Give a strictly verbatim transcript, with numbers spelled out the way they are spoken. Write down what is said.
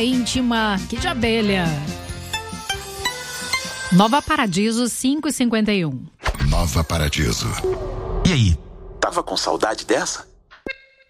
roupa íntima, que de abelha. Nova Paradiso, cinco e cinquenta e um. Nova Paradiso. E aí, tava com saudade dessa?